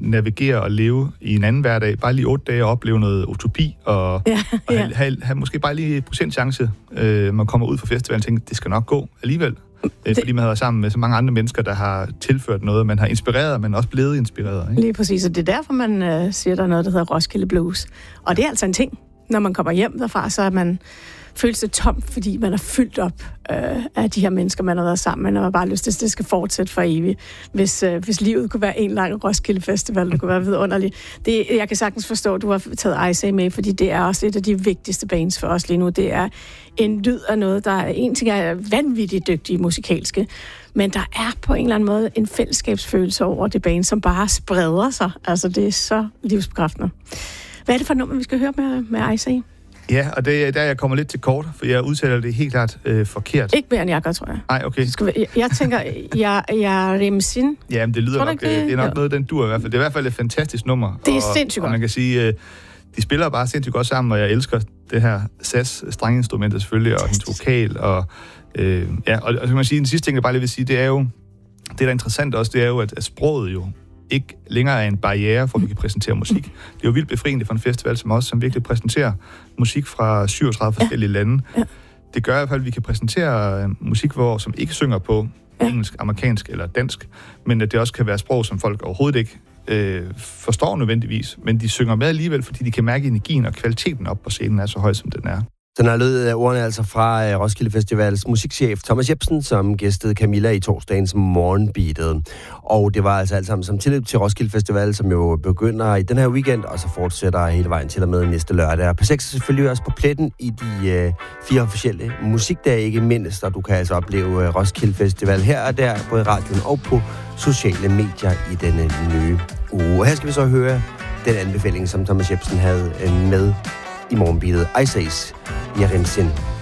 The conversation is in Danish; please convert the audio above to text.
navigere og leve i en anden hverdag. Bare lige 8 dage og opleve noget utopi, og have måske bare lige procentchance. Man kommer ud fra festivalen og tænker, det skal nok gå alligevel. Fordi man har været sammen med så mange andre mennesker, der har tilført noget. Man har inspireret, men også blevet inspireret. Ikke? Lige præcis, og det er derfor, man siger, der er noget, der hedder Roskilde Blues. Og det er altså en ting. Når man kommer hjem derfra, så er man føler sig tom, fordi man er fyldt op af de her mennesker, man har været sammen med, og man har bare lyst til, at det skal fortsætte for evigt. Hvis livet kunne være en lang Roskilde Festival, det kunne være vidunderligt. Jeg kan sagtens forstå, at du har taget Ice med, fordi det er også et af de vigtigste bands for os lige nu. Det er en lyd af noget, der er en ting er vanvittigt dygtige musikalske, men der er på en eller anden måde en fællesskabsfølelse over det band, som bare spreder sig. Altså, det er så livsbekræftende. Hvad er det for et nummer, vi skal høre med Ice? Ja, og det er der, jeg kommer lidt til kort, for jeg udtaler det helt klart forkert. Ikke mere end jeg gør, tror jeg. Nej, okay. Jeg tænker, jeg Remsin. Ja, men det lyder nok, det er nok noget, den dur i hvert fald. Det er i hvert fald et fantastisk nummer. Det er sindssygt godt. Og man kan sige, de spiller bare sindssygt godt sammen, og jeg elsker det her strenginstrumenter selvfølgelig, og hendes vokal, og så kan man sige, den sidste ting, jeg bare lige vil sige, det er jo, det der er interessant også, det er jo, at sproget jo ikke længere er en barriere for, at vi kan præsentere musik. Det er jo vildt befriende for en festival som os, som virkelig præsenterer musik fra 37 forskellige lande. Ja. Det gør i hvert fald, at vi kan præsentere musik, som ikke synger på engelsk, amerikansk eller dansk, men at det også kan være sprog, som folk overhovedet ikke forstår nødvendigvis, men de synger med alligevel, fordi de kan mærke energien og kvaliteten op på scenen er så høj, som den er. Sådan har lød ordene altså fra Roskilde Festivals musikchef Thomas Jepsen, som gæstede Camilla i torsdagens Morgenbeatet. Og det var altså alt sammen som tilløb til Roskilde Festival, som jo begynder i den her weekend, og så fortsætter hele vejen til og med næste lørdag. Og P6 er selvfølgelig også på pletten i de 4 officielle musikdage, ikke mindst, og du kan altså opleve Roskilde Festival her og der, både i radioen og på sociale medier i denne nye uge. Og her skal vi så høre den anbefaling, som Thomas Jepsen havde med i Morgenbeatet. Ice Ace, Yarim Sin.